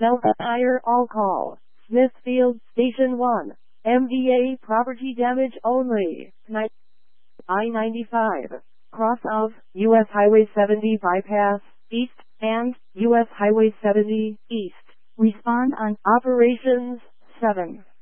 Self-hire all call. Smithfield Station 1. MVA property damage only. I-95. Cross of U.S. Highway 70 bypass, east, and U.S. Highway 70, east. Respond on Operations 7.